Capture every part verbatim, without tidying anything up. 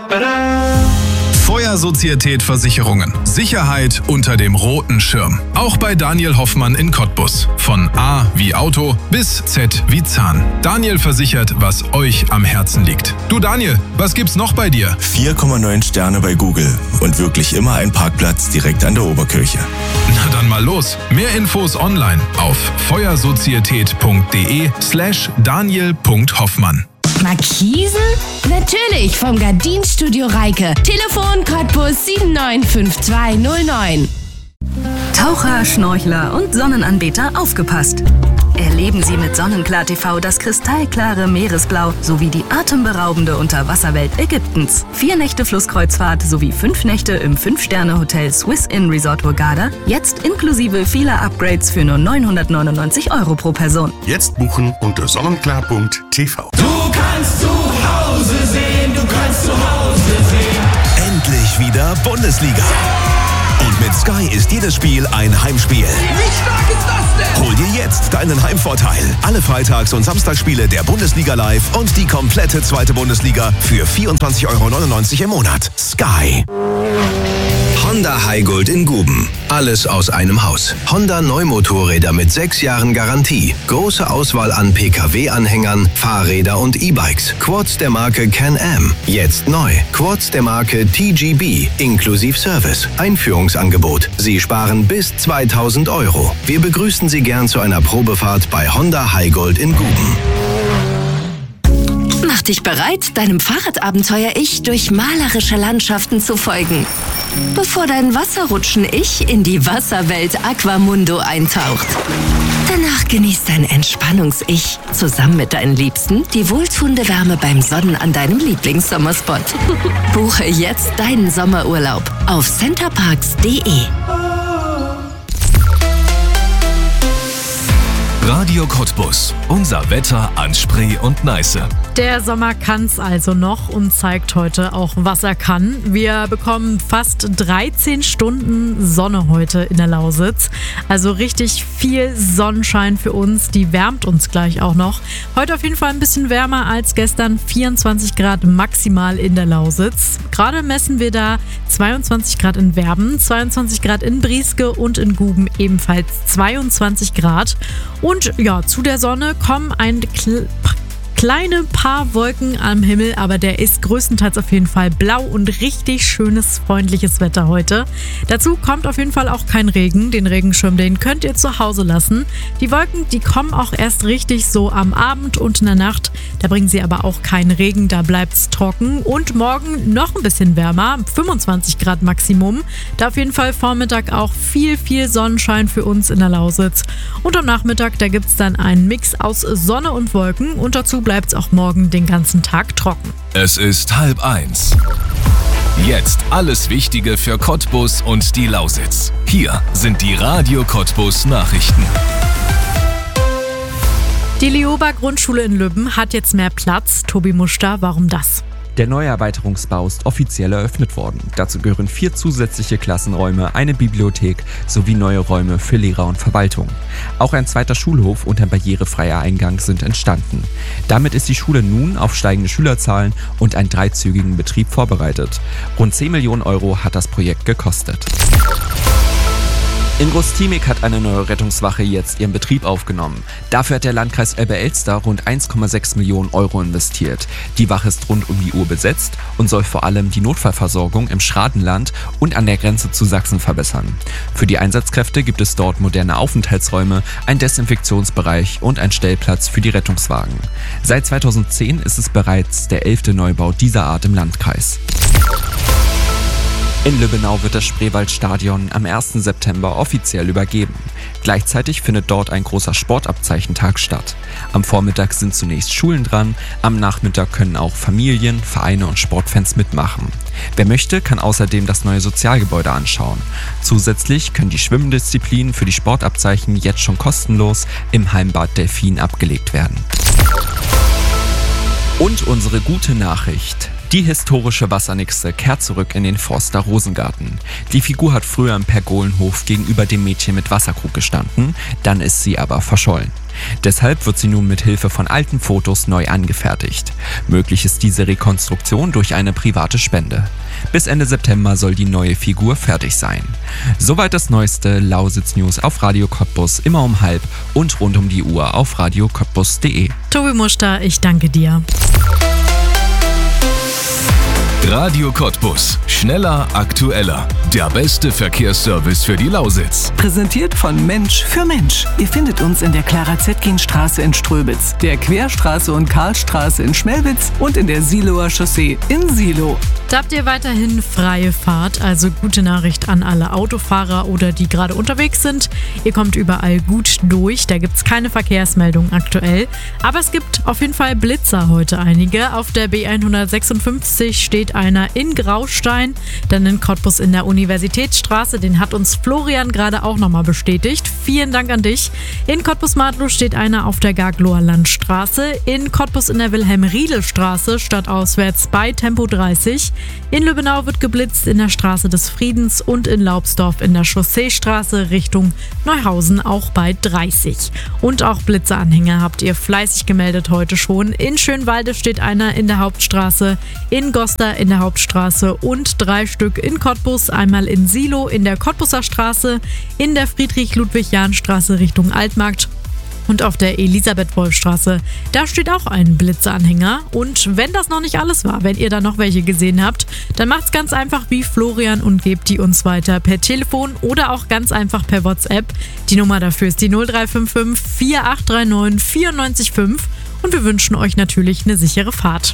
Feuersozietät Versicherungen. Sicherheit unter dem roten Schirm. Auch bei Daniel Hoffmann in Cottbus. Von A wie Auto bis Z wie Zahn. Daniel versichert, was euch am Herzen liegt. Du Daniel, was gibt's noch bei dir? vier Komma neun Sterne bei Google und wirklich immer ein Parkplatz direkt an der Oberkirche. Na dann mal los. Mehr Infos online auf feuersozietät.de slash daniel.hoffmann. Markisen? Natürlich, vom Gardinstudio Reike. Telefon Cottbus sieben neun fünf zwei null neun. Taucher, Schnorchler und Sonnenanbeter aufgepasst! Erleben Sie mit Sonnenklar T V das kristallklare Meeresblau sowie die atemberaubende Unterwasserwelt Ägyptens. Vier Nächte Flusskreuzfahrt sowie fünf Nächte im Fünf-Sterne-Hotel Swiss Inn Resort Hurghada. Jetzt inklusive vieler Upgrades für nur neunhundertneunundneunzig Euro pro Person. Jetzt buchen unter sonnenklar punkt t v. Du kannst zu Hause sehen, du kannst zu Hause sehen. Endlich wieder Bundesliga. Und mit Sky ist jedes Spiel ein Heimspiel. Wie stark ist das denn? Hol dir jetzt deinen Heimvorteil. Alle Freitags- und Samstagsspiele der Bundesliga live und die komplette zweite Bundesliga für vierundzwanzig Euro neunundneunzig im Monat. Sky. Honda Highgold in Guben. Alles aus einem Haus. Honda Neumotorräder mit sechs Jahren Garantie. Große Auswahl an P K W-Anhängern, Fahrräder und E-Bikes. Quads der Marke Can-Am. Jetzt neu. Quads der Marke T G B. Inklusiv Service. Einführungsangebot. Sie sparen bis zweitausend Euro. Wir begrüßen Sie gern zu einer Probefahrt bei Honda Highgold in Guben. Mach dich bereit, deinem Fahrradabenteuer-Ich durch malerische Landschaften zu folgen. Bevor dein Wasserrutschen-Ich in die Wasserwelt Aquamundo eintaucht. Danach genießt dein Entspannungs-Ich zusammen mit deinen Liebsten die wohltuende Wärme beim Sonnen an deinem Lieblingssommerspot. Buche jetzt deinen Sommerurlaub auf centerparks punkt de. Radio Cottbus. Unser Wetter an Spree und Neiße. Der Sommer kann's also noch und zeigt heute auch, was er kann. Wir bekommen fast dreizehn Stunden Sonne heute in der Lausitz. Also richtig viel Sonnenschein für uns. Die wärmt uns gleich auch noch. Heute auf jeden Fall ein bisschen wärmer als gestern. vierundzwanzig Grad maximal in der Lausitz. Gerade messen wir da zweiundzwanzig Grad in Werben, zweiundzwanzig Grad in Brieske und in Guben ebenfalls zweiundzwanzig Grad. Und ja, zu der Sonne kommen ein Kl- kleine paar Wolken am Himmel, aber der ist größtenteils auf jeden Fall blau und richtig schönes, freundliches Wetter heute. Dazu kommt auf jeden Fall auch kein Regen. Den Regenschirm, den könnt ihr zu Hause lassen. Die Wolken, die kommen auch erst richtig so am Abend und in der Nacht. Da bringen sie aber auch keinen Regen, da bleibt es trocken. Und morgen noch ein bisschen wärmer, fünfundzwanzig Grad Maximum. Da auf jeden Fall Vormittag auch viel, viel Sonnenschein für uns in der Lausitz. Und am Nachmittag, da gibt es dann einen Mix aus Sonne und Wolken und dazu bleibt es auch morgen den ganzen Tag trocken. Es ist halb eins. Jetzt alles Wichtige für Cottbus und die Lausitz. Hier sind die Radio Cottbus Nachrichten. Die Lioba-Grundschule in Lübben hat jetzt mehr Platz. Tobi Muster, warum das? Der neue Erweiterungsbau ist offiziell eröffnet worden. Dazu gehören vier zusätzliche Klassenräume, eine Bibliothek sowie neue Räume für Lehrer und Verwaltung. Auch ein zweiter Schulhof und ein barrierefreier Eingang sind entstanden. Damit ist die Schule nun auf steigende Schülerzahlen und einen dreizügigen Betrieb vorbereitet. Rund zehn Millionen Euro hat das Projekt gekostet. In Groß-Tiemig hat eine neue Rettungswache jetzt ihren Betrieb aufgenommen. Dafür hat der Landkreis Elbe-Elster rund eins Komma sechs Millionen Euro investiert. Die Wache ist rund um die Uhr besetzt und soll vor allem die Notfallversorgung im Schradenland und an der Grenze zu Sachsen verbessern. Für die Einsatzkräfte gibt es dort moderne Aufenthaltsräume, einen Desinfektionsbereich und einen Stellplatz für die Rettungswagen. Seit zweitausendzehn ist es bereits der elfte Neubau dieser Art im Landkreis. In Lübbenau wird das Spreewaldstadion am ersten September offiziell übergeben. Gleichzeitig findet dort ein großer Sportabzeichentag statt. Am Vormittag sind zunächst Schulen dran, am Nachmittag können auch Familien, Vereine und Sportfans mitmachen. Wer möchte, kann außerdem das neue Sozialgebäude anschauen. Zusätzlich können die Schwimmdisziplinen für die Sportabzeichen jetzt schon kostenlos im Heimbad Delfin abgelegt werden. Und unsere gute Nachricht. Die historische Wassernixe kehrt zurück in den Forster Rosengarten. Die Figur hat früher im Pergolenhof gegenüber dem Mädchen mit Wasserkrug gestanden, dann ist sie aber verschollen. Deshalb wird sie nun mit Hilfe von alten Fotos neu angefertigt. Möglich ist diese Rekonstruktion durch eine private Spende. Bis Ende September soll die neue Figur fertig sein. Soweit das neueste Lausitz-News auf Radio Cottbus, immer um halb und rund um die Uhr auf radio cottbus punkt de. Tobi Muster, ich danke dir. Radio Cottbus. Schneller, aktueller. Der beste Verkehrsservice für die Lausitz. Präsentiert von Mensch für Mensch. Ihr findet uns in der Clara-Zetkin-Straße in Ströbitz, der Querstraße und Karlstraße in Schmelwitz und in der Siloer Chaussee in Silo. Da habt ihr weiterhin freie Fahrt, also gute Nachricht an alle Autofahrer oder die gerade unterwegs sind. Ihr kommt überall gut durch, da gibt es keine Verkehrsmeldung aktuell. Aber es gibt auf jeden Fall Blitzer heute einige. Auf der B hundertsechsundfünfzig steht einer in Graustein, dann in Cottbus in der Universitätsstraße, den hat uns Florian gerade auch nochmal bestätigt. Vielen Dank an dich. In Cottbus-Madlow steht einer auf der Gagloer Landstraße, in Cottbus in der Wilhelm-Riedel-Straße stadtauswärts bei Tempo dreißig. In Lübbenau wird geblitzt in der Straße des Friedens und in Laubsdorf in der Chausseestraße Richtung Neuhausen auch bei dreißig. Und auch Blitzeranhänger habt ihr fleißig gemeldet heute schon. In Schönwalde steht einer in der Hauptstraße, in Goster in der Hauptstraße und drei Stück in Cottbus, einmal in Silo in der Cottbuser Straße, in der Friedrich-Ludwig-Jahn-Straße Richtung Altmarkt. Und auf der Elisabeth-Wolf-Straße, da steht auch ein Blitzeranhänger. Und wenn das noch nicht alles war, wenn ihr da noch welche gesehen habt, dann macht's ganz einfach wie Florian und gebt die uns weiter per Telefon oder auch ganz einfach per WhatsApp. Die Nummer dafür ist die null drei fünf fünf vier acht drei neun vier neun fünf und wir wünschen euch natürlich eine sichere Fahrt.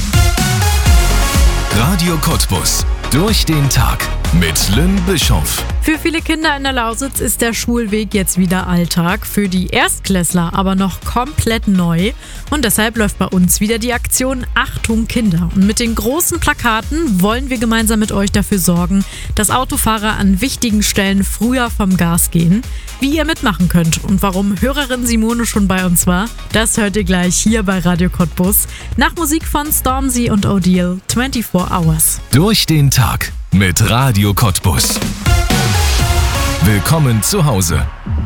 Radio Cottbus. Durch den Tag mit Lynn Bischoff. Für viele Kinder in der Lausitz ist der Schulweg jetzt wieder Alltag, für die Erstklässler aber noch komplett neu. Und deshalb läuft bei uns wieder die Aktion Achtung Kinder. Und mit den großen Plakaten wollen wir gemeinsam mit euch dafür sorgen, dass Autofahrer an wichtigen Stellen früher vom Gas gehen. Wie ihr mitmachen könnt und warum Hörerin Simone schon bei uns war, das hört ihr gleich hier bei Radio Cottbus. Nach Musik von Stormzy und Odile, vierundzwanzig Hours. Durch den Tag mit Radio Cottbus. Willkommen zu Hause.